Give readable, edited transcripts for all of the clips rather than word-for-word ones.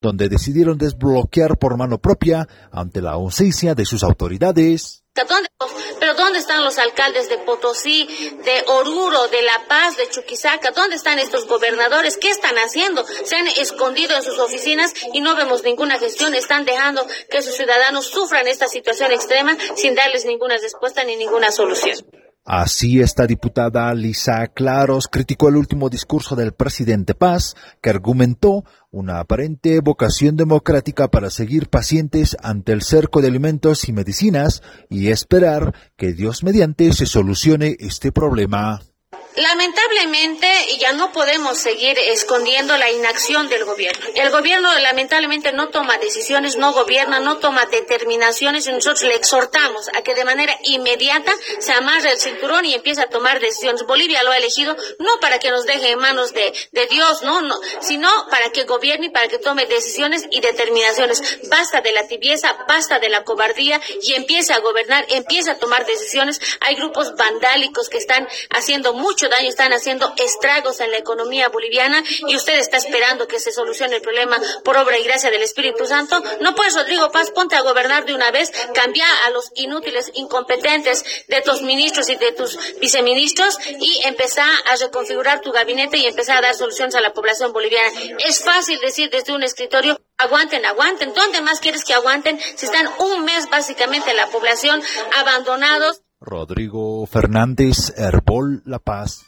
donde decidieron desbloquear por mano propia ante la ausencia de sus autoridades. ¿Pero dónde están los alcaldes de Potosí, de Oruro, de La Paz, de Chuquisaca? ¿Dónde están estos gobernadores? ¿Qué están haciendo? Se han escondido en sus oficinas y no vemos ninguna gestión. Están dejando que sus ciudadanos sufran esta situación extrema sin darles ninguna respuesta ni ninguna solución. Así, esta diputada Lisa Claros criticó el último discurso del presidente Paz, que argumentó una aparente vocación democrática para seguir pacientes ante el cerco de alimentos y medicinas y esperar que Dios mediante se solucione este problema. Lamentablemente ya no podemos seguir escondiendo la inacción del gobierno. El gobierno lamentablemente no toma decisiones, no gobierna, no toma determinaciones y nosotros le exhortamos a que de manera inmediata se amarre el cinturón y empiece a tomar decisiones. Bolivia lo ha elegido no para que nos deje en manos de Dios, no, sino para que gobierne y para que tome decisiones y determinaciones. Basta de la tibieza, basta de la cobardía y empiece a gobernar, empiece a tomar decisiones. Hay grupos vandálicos que están haciendo mucho daño, están haciendo estragos en la economía boliviana y usted está esperando que se solucione el problema por obra y gracia del Espíritu Santo. No puedes, Rodrigo Paz, ponte a gobernar de una vez, cambia a los inútiles, incompetentes de tus ministros y de tus viceministros y empezar a reconfigurar tu gabinete y empezar a dar soluciones a la población boliviana. Es fácil decir desde un escritorio, aguanten. ¿Dónde más quieres que aguanten si están un mes básicamente la población abandonados? Rodrigo Fernández, Herbol, La Paz.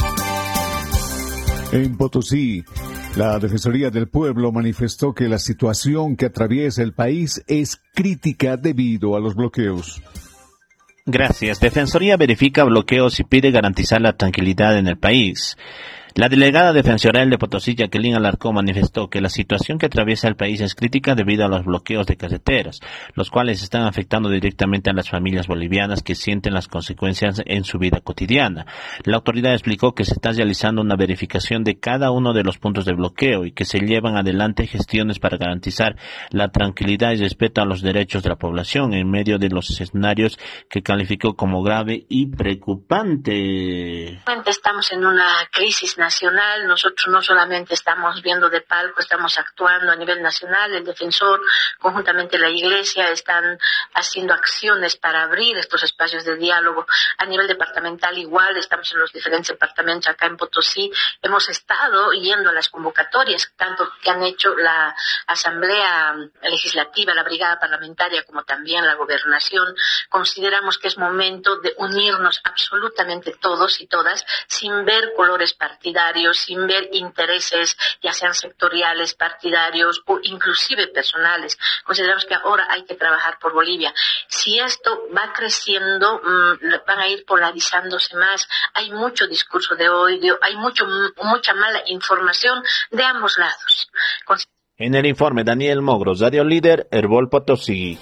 En Potosí, la Defensoría del Pueblo manifestó que la situación que atraviesa el país es crítica debido a los bloqueos. Gracias. Defensoría verifica bloqueos y pide garantizar la tranquilidad en el país. La delegada defensorial de Potosí, Jacqueline Alarcón, manifestó que la situación que atraviesa el país es crítica debido a los bloqueos de carreteras, los cuales están afectando directamente a las familias bolivianas que sienten las consecuencias en su vida cotidiana. La autoridad explicó que se está realizando una verificación de cada uno de los puntos de bloqueo y que se llevan adelante gestiones para garantizar la tranquilidad y respeto a los derechos de la población en medio de los escenarios que calificó como grave y preocupante. Estamos en una crisis nacional, nosotros no solamente estamos viendo de palco, estamos actuando a nivel nacional. El defensor, conjuntamente la iglesia, están haciendo acciones para abrir estos espacios de diálogo. A nivel departamental igual, estamos en los diferentes departamentos acá en Potosí, hemos estado yendo a las convocatorias, tanto que han hecho la Asamblea Legislativa, la Brigada Parlamentaria, como también la Gobernación. Consideramos que es momento de unirnos absolutamente todos y todas, sin ver colores partidarios, sin ver intereses, ya sean sectoriales, partidarios o inclusive personales. Consideramos que ahora hay que trabajar por Bolivia. Si esto va creciendo, van a ir polarizándose más. Hay mucho discurso de odio, hay mucha mala información de ambos lados. En el informe, Daniel Mogros, Radio Líder, Herbol Potosí.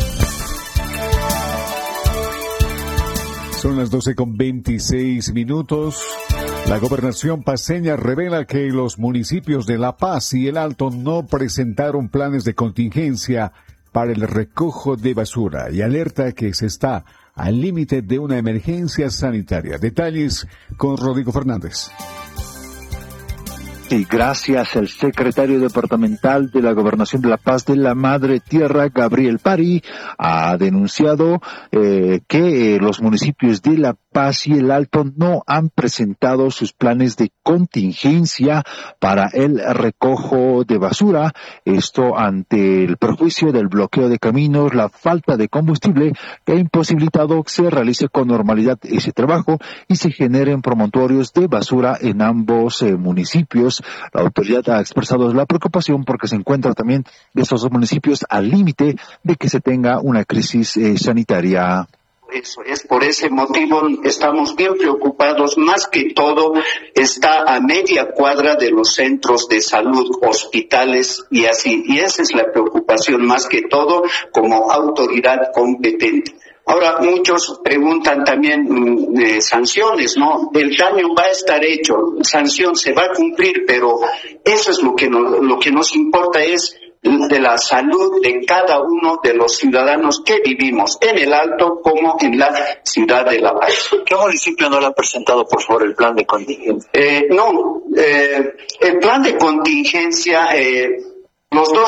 Son las 12:26. La gobernación paceña revela que los municipios de La Paz y El Alto no presentaron planes de contingencia para el recojo de basura y alerta que se está al límite de una emergencia sanitaria. Detalles con Rodrigo Fernández. Y gracias al secretario departamental de la Gobernación de La Paz de la Madre Tierra, Gabriel Pari, ha denunciado que los municipios de La Paz y El Alto no han presentado sus planes de contingencia para el recojo de basura. Esto ante el perjuicio del bloqueo de caminos, la falta de combustible que ha imposibilitado que se realice con normalidad ese trabajo y se generen promontorios de basura en ambos municipios. La autoridad ha expresado la preocupación porque se encuentran también estos dos municipios al límite de que se tenga una crisis sanitaria. Eso es, por ese motivo estamos bien preocupados. Más que todo está a media cuadra de los centros de salud, hospitales y así. Y esa es la preocupación más que todo como autoridad competente. Ahora, muchos preguntan también sanciones, ¿no? El daño va a estar hecho, sanción se va a cumplir, pero eso es lo que nos importa es de la salud de cada uno de los ciudadanos que vivimos en el Alto como en la ciudad de La Paz. ¿Qué municipio no le ha presentado, por favor, el plan de contingencia? El plan de contingencia Los dos